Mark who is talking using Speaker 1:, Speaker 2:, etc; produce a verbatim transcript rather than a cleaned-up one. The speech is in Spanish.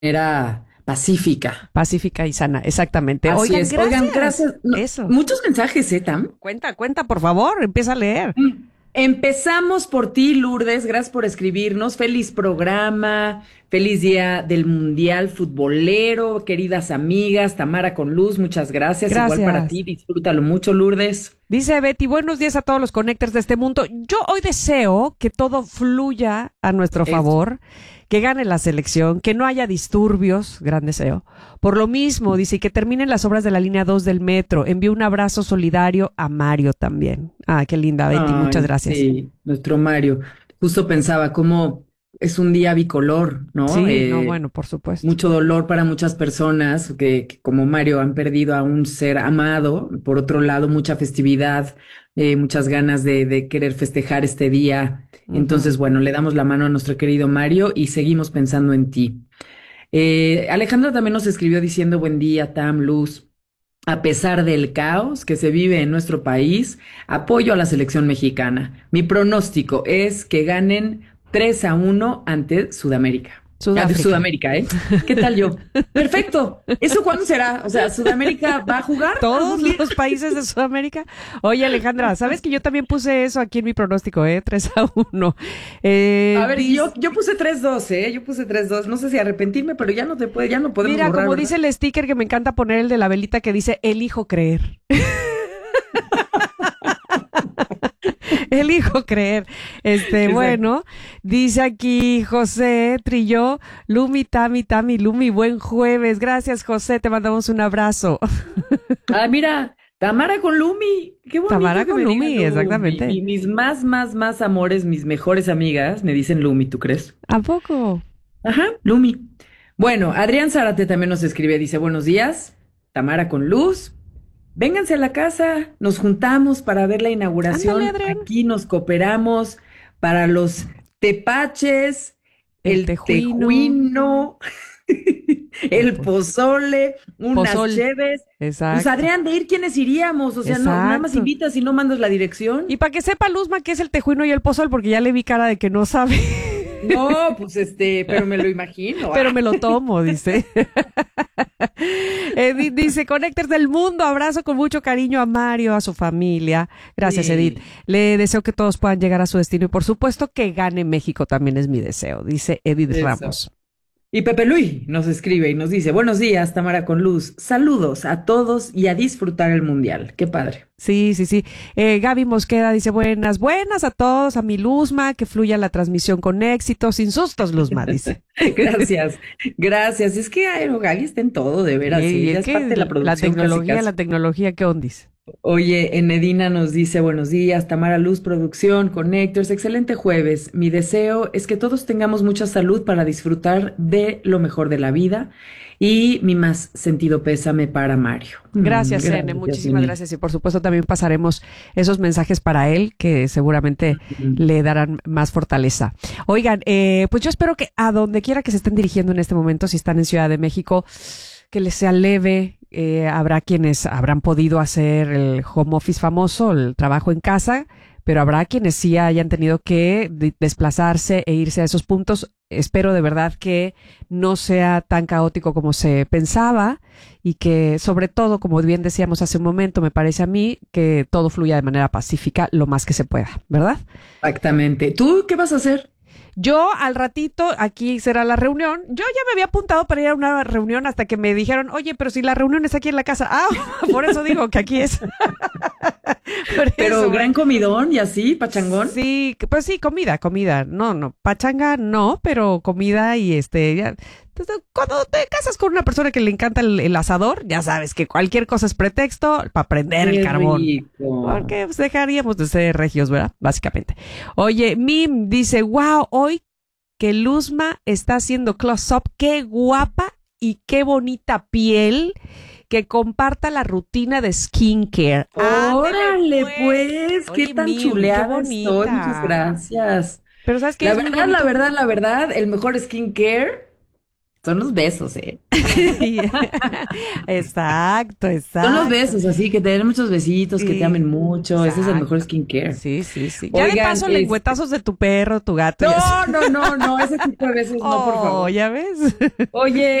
Speaker 1: manera pacífica.
Speaker 2: Pacífica y sana, exactamente.
Speaker 1: Así
Speaker 2: Oigan,
Speaker 1: es.
Speaker 2: gracias.
Speaker 1: Oigan, gracias. No,
Speaker 2: Eso.
Speaker 1: muchos mensajes, ¿eh, Tam?
Speaker 2: Cuenta, cuenta, por favor, empieza a leer.
Speaker 1: Mm. Empezamos por ti, Lourdes. Gracias por escribirnos. Feliz programa. Feliz día del Mundial Futbolero. Queridas amigas, Tamara con Luz, muchas gracias. Igual para
Speaker 2: Gracias.
Speaker 1: ti. Disfrútalo mucho, Lourdes.
Speaker 2: Dice Betty, buenos días a todos los connectors de este mundo. Yo hoy deseo que todo fluya a nuestro
Speaker 1: Eso.
Speaker 2: favor, que gane la selección, que no haya disturbios, gran deseo. Por lo mismo, dice, y que terminen las obras de la línea dos del metro. Envío un abrazo solidario a Mario también. Ah, qué linda, Betty, muchas
Speaker 1: Ay,
Speaker 2: gracias.
Speaker 1: sí, nuestro Mario. Justo pensaba cómo es un día bicolor, ¿no?
Speaker 2: Sí, no,
Speaker 1: Eh,
Speaker 2: bueno, por supuesto.
Speaker 1: mucho dolor para muchas personas que, que como Mario han perdido a un ser amado. Por otro lado, mucha festividad, eh, muchas ganas de, de querer festejar este día.
Speaker 2: Ujú.
Speaker 1: Entonces, bueno, le damos la mano a nuestro querido Mario y seguimos pensando en ti. Eh, Alejandra también nos escribió diciendo buen día, Tam, Luz. A pesar del caos que se vive en nuestro país, apoyo a la selección mexicana. Mi pronóstico es que ganen tres a uno ante Sudamérica. Ah, de
Speaker 2: Sudáfrica.
Speaker 1: Sudamérica, ¿eh? ¿Qué tal yo? Perfecto. ¿Eso cuándo será? O sea, ¿Sudamérica va a jugar
Speaker 2: Todos
Speaker 1: algún día?
Speaker 2: los países de Sudamérica. Oye, Alejandra, ¿sabes que yo también puse eso aquí en mi pronóstico, eh? tres a uno. Eh,
Speaker 1: A ver, yo,
Speaker 2: dice,
Speaker 1: yo puse tres dos, ¿eh? Yo puse tres dos. No sé si arrepentirme, pero ya no te puede, ya no podemos
Speaker 2: mira,
Speaker 1: borrar,
Speaker 2: como
Speaker 1: ¿verdad?
Speaker 2: dice el sticker que me encanta poner el de la velita que dice, elijo creer. Elijo creer. Este,
Speaker 1: Exacto.
Speaker 2: bueno, dice aquí José Trilló, Lumi, Tami, Tami, Lumi, buen jueves. Gracias, José, te mandamos un abrazo.
Speaker 1: Ah, mira, Tamara con Lumi. Qué bonito
Speaker 2: Tamara
Speaker 1: que
Speaker 2: con
Speaker 1: me digan
Speaker 2: Lumi,
Speaker 1: Lumi.
Speaker 2: exactamente.
Speaker 1: Mi- mis más, más, más amores, mis mejores amigas me dicen Lumi, ¿tú crees?
Speaker 2: ¿A poco?
Speaker 1: Ajá, Lumi. Bueno, Adrián Zárate también nos escribe, dice, buenos días, Tamara con Luz. Vénganse a la casa, nos juntamos para ver la
Speaker 2: Ándale,
Speaker 1: inauguración.
Speaker 2: Adrián.
Speaker 1: Aquí nos cooperamos para los tepaches,
Speaker 2: El
Speaker 1: el
Speaker 2: tejuino,
Speaker 1: tejuino,
Speaker 2: el
Speaker 1: el
Speaker 2: po-
Speaker 1: pozole, unas
Speaker 2: pozol.
Speaker 1: cheves. Pues
Speaker 2: Exacto,
Speaker 1: Adrián, de ir, ¿quiénes iríamos? O sea, no, nada más
Speaker 2: exacto.
Speaker 1: invitas y no mandas la dirección.
Speaker 2: Y para que sepa Luzma qué es el tejuino y el pozol, porque ya le vi cara de que no sabe.
Speaker 1: No, pues este, pero me lo imagino.
Speaker 2: Pero
Speaker 1: Ah.
Speaker 2: me lo tomo, dice. Edith dice, Connectors del mundo, abrazo con mucho cariño a Mario, a su familia. Gracias, Edith.
Speaker 1: Sí,
Speaker 2: Le deseo que todos puedan llegar a su destino y por supuesto que gane México también es mi deseo, dice Edith
Speaker 1: eso.
Speaker 2: Ramos.
Speaker 1: Y Pepe Luis nos escribe y nos dice, buenos días, Tamara con Luz. Saludos a todos y a disfrutar el mundial. Qué padre.
Speaker 2: Sí, sí, sí. Eh, Gaby Mosqueda dice buenas, buenas a todos, a mi Luzma, que fluya la transmisión con éxito, sin sustos, Luzma, dice.
Speaker 1: Gracias, gracias. Es que Aerogali está en todo, de veras,
Speaker 2: Y
Speaker 1: sí,
Speaker 2: es
Speaker 1: ya es parte
Speaker 2: que
Speaker 1: de la
Speaker 2: la
Speaker 1: producción casi
Speaker 2: tecnología,
Speaker 1: casi.
Speaker 2: la tecnología, ¿qué ondis?
Speaker 1: Oye, Enedina nos dice buenos días, Tamara Luz Producción, Connectors, excelente jueves. Mi deseo es que todos tengamos mucha salud para disfrutar de lo mejor de la vida y mi más sentido pésame para Mario. Mm,
Speaker 2: Gracias, Ene,
Speaker 1: gracias,
Speaker 2: muchísimas
Speaker 1: Ene.
Speaker 2: gracias. Y por supuesto también pasaremos esos mensajes para él que seguramente
Speaker 1: Mm.
Speaker 2: le darán más fortaleza. Oigan, eh, pues yo espero que a donde quiera que se estén dirigiendo en este momento, si están en Ciudad de México, que les sea leve. Eh, habrá quienes habrán podido hacer el home office famoso, el trabajo en casa, pero habrá quienes sí hayan tenido que de- desplazarse e irse a esos puntos. Espero de verdad que no sea tan caótico como se pensaba y que sobre todo, como bien decíamos hace un momento, me parece a mí que todo fluya de manera pacífica lo más que se pueda, ¿verdad?
Speaker 1: Exactamente. ¿Tú qué vas a hacer?
Speaker 2: Yo al ratito, aquí será la reunión. Yo ya me había apuntado para ir a una reunión hasta que me dijeron, oye, pero si la reunión es aquí en la casa. Ah, por eso digo que aquí es. Por
Speaker 1: Pero
Speaker 2: eso.
Speaker 1: gran comidón y así, pachangón.
Speaker 2: Sí, pues sí, comida, comida. No, no, pachanga no, pero comida y este, ya. Entonces, cuando te casas con una persona que le encanta el, el asador, ya sabes que cualquier cosa es pretexto para prender el
Speaker 1: Qué
Speaker 2: carbón.
Speaker 1: rico.
Speaker 2: Porque pues, dejaríamos de ser regios, ¿verdad? Básicamente. Oye, Mim dice, wow, hoy que Luzma está haciendo close-up, qué guapa y qué bonita piel, que comparta la rutina de skincare. Ándele,
Speaker 1: Órale,
Speaker 2: pues.
Speaker 1: pues, qué
Speaker 2: Oye,
Speaker 1: tan
Speaker 2: Mim, qué
Speaker 1: chuleada estoy. Muchas
Speaker 2: bonita.
Speaker 1: gracias.
Speaker 2: Pero ¿sabes qué?
Speaker 1: La
Speaker 2: Es muy
Speaker 1: verdad, la
Speaker 2: bonito.
Speaker 1: verdad, la verdad, el mejor skincare Son los besos, ¿eh?
Speaker 2: Exacto,
Speaker 1: Son los
Speaker 2: exacto.
Speaker 1: besos, así que te den muchos besitos, que te
Speaker 2: Sí,
Speaker 1: amen mucho. Ese es el mejor
Speaker 2: exacto.
Speaker 1: skincare.
Speaker 2: Sí, sí, sí. Ya de
Speaker 1: Oigan,
Speaker 2: paso,
Speaker 1: es...
Speaker 2: lengüetazos de tu perro, tu gato y así.
Speaker 1: No, no, no, no, ese tipo de besos no, por
Speaker 2: Oh,
Speaker 1: favor.
Speaker 2: ¿ya ves?
Speaker 1: Oye,